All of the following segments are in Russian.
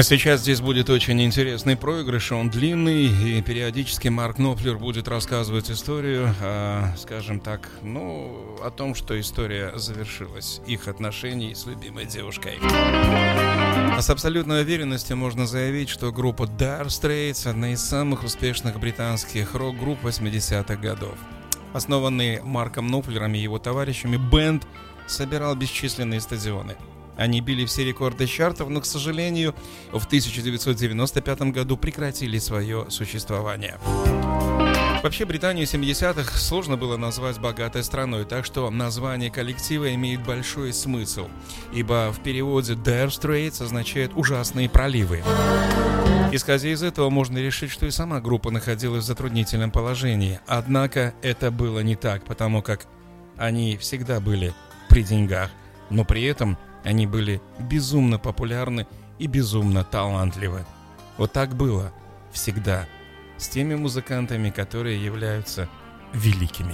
А сейчас здесь будет очень интересный проигрыш, он длинный, и периодически Марк Knopfler будет рассказывать историю, скажем так, о том, что история завершилась, их отношений с любимой девушкой. С абсолютной уверенностью можно заявить, что группа Dire Straits – одна из самых успешных британских рок-групп 80-х годов. Основанный Марком Knopflerом и его товарищами, бэнд собирал бесчисленные стадионы. Они били все рекорды чартов, но, к сожалению, в 1995 году прекратили свое существование. Вообще, Британию 70-х сложно было назвать богатой страной, так что название коллектива имеет большой смысл, ибо в переводе Dire Straits означает «ужасные проливы». Исходя из этого, можно решить, что и сама группа находилась в затруднительном положении. Однако это было не так, потому как они всегда были при деньгах, но при этом они были безумно популярны и безумно талантливы. Вот так было всегда с теми музыкантами, которые являются великими.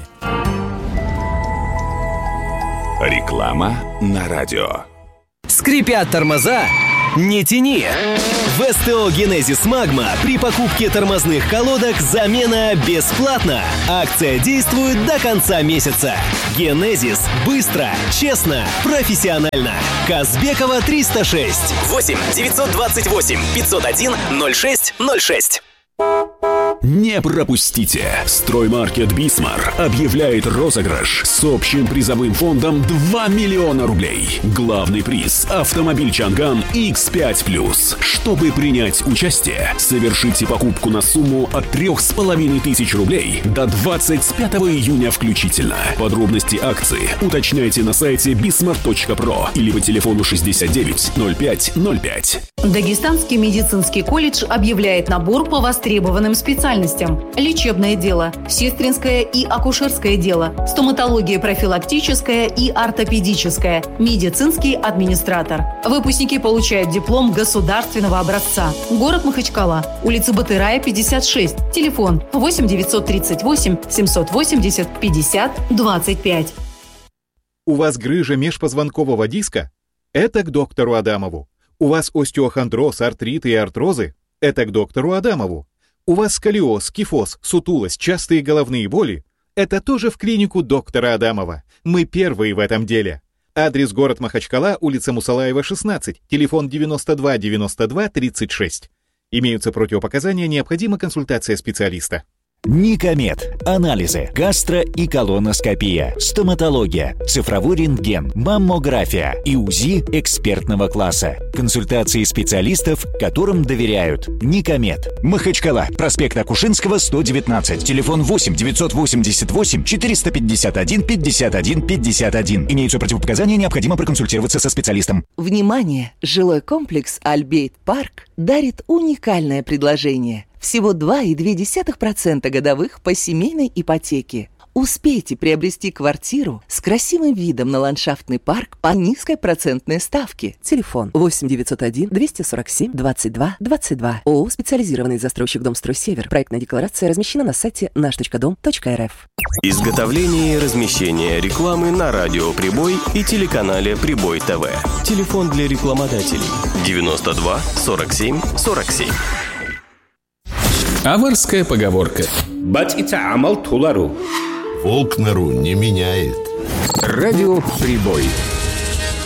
Реклама на радио. Скрипят тормоза? Не тяни! В СТО «Генезис Магма» при покупке тормозных колодок замена бесплатна. Акция действует до конца месяца. «Генезис» – быстро, честно, профессионально. Казбекова, 306. 8 928 501 06 06. Не пропустите! Строймаркет «Бисмар» объявляет розыгрыш с общим призовым фондом 2 миллиона рублей. Главный приз – автомобиль «Чанган» X5+. Чтобы принять участие, совершите покупку на сумму от 3500 рублей до 25 июня включительно. Подробности акции уточняйте на сайте bismart.pro или по телефону 69 05 05. Дагестанский медицинский колледж объявляет набор по востребованным специальностям. Лечебное дело, сестринское и акушерское дело, стоматология профилактическая и ортопедическая, медицинский администратор. Выпускники получают диплом государственного образца. Город Махачкала, улица Батырая, 56, телефон 8 938 780 50 25. У вас грыжа межпозвонкового диска? Это к доктору Адамову. У вас остеохондроз, артриты и артрозы? Это к доктору Адамову. У вас сколиоз, кифоз, сутулость, частые головные боли? Это тоже в клинику доктора Адамова. Мы первые в этом деле. Адрес: город Махачкала, улица Мусалаева, 16, телефон 92 92 36. Имеются противопоказания, необходима консультация специалиста. Никомед. Анализы, гастро- и колоноскопия, стоматология, цифровой рентген, маммография и УЗИ экспертного класса. Консультации специалистов, которым доверяют. Никомед. Махачкала. Проспект Акушинского, 119. Телефон 8 988 451 51 51. Имеются противопоказания, необходимо проконсультироваться со специалистом. Внимание! Жилой комплекс «Альбейт Парк» дарит уникальное предложение. Всего 2,2% годовых по семейной ипотеке. Успейте приобрести квартиру с красивым видом на ландшафтный парк по низкой процентной ставке. Телефон 8 901 247 22 22. ООО «Специализированный застройщик Домстрой Север». Проектная декларация размещена на сайте наш.дом.рф. Изготовление и размещение рекламы на радио «Прибой» и телеканале «Прибой ТВ». Телефон для рекламодателей 92 47 47. Аварская поговорка. Волк нору не меняет. Радио «Прибой».